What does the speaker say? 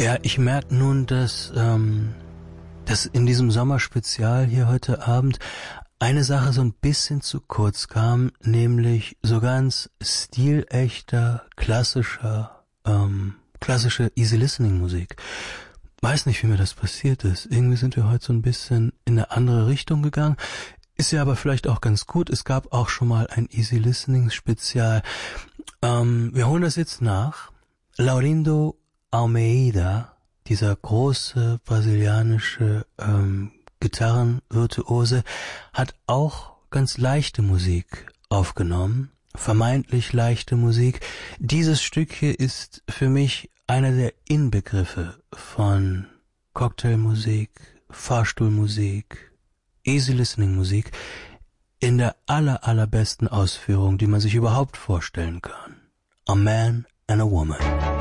Ja, ich merke nun, dass in diesem Sommerspezial hier heute Abend eine Sache so ein bisschen zu kurz kam, nämlich so ganz stilechter, klassische Easy Listening Musik. Weiß nicht, wie mir das passiert ist. Irgendwie sind wir heute so ein bisschen in eine andere Richtung gegangen. Ist ja aber vielleicht auch ganz gut. Es gab auch schon mal ein Easy Listening Spezial. Wir holen das jetzt nach. Laurindo Almeida, dieser große brasilianische Gitarrenvirtuose, hat auch ganz leichte Musik aufgenommen, vermeintlich leichte Musik. Dieses Stück hier ist für mich einer der Inbegriffe von Cocktailmusik, Fahrstuhlmusik, Easy Listening Musik in der allerbesten Ausführung, die man sich überhaupt vorstellen kann. A Man and a Woman.